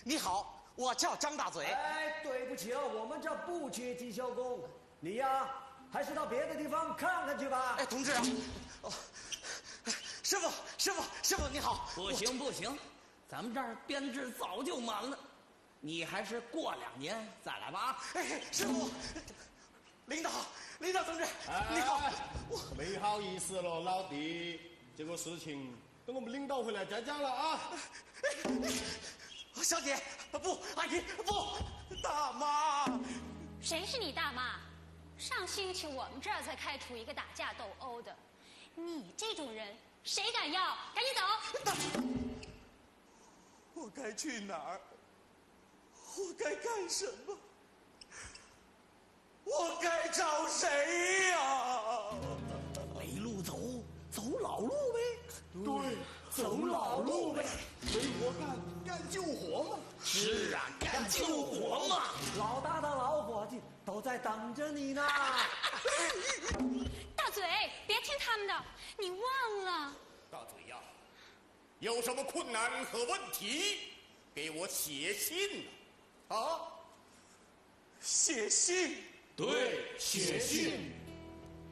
你好，我叫张大嘴。 哎，对不起哦，我们这不缺技校工，你呀，还是到别的地方看看去吧。 哎，同志啊，哦，师傅，你好。 不行，咱们这儿编制早就满了，你还是过2年再来吧。 哎，师傅，领导同志，你好。 没好意思了，老弟，这个事情等我们领导回来再讲了啊。 小姐，不，阿姨，不，大妈。 谁是你大妈？上星期我们这儿才开除一个打架斗殴的，你这种人谁敢要？赶紧走！ 我该去哪儿？我该干什么？我该找谁呀？ 没路走老路呗。 对，走老路呗。没活干救活嘛。 是啊，干救活嘛。 老大的老伙计都在等着你呢。 大嘴，别听他们的，你忘了。 大嘴呀，有什么困难和问题，给我写信啊！ 写信？ 对，写信。